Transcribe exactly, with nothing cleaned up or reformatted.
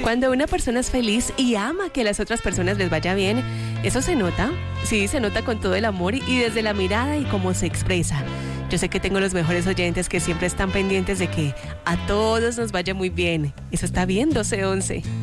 Cuando una persona es feliz y ama que a las otras personas les vaya bien, eso se nota, sí, se nota con todo el amor y desde la mirada y cómo se expresa. Yo sé que tengo los mejores oyentes que siempre están pendientes de que a todos nos vaya muy bien. Eso está bien, doce once.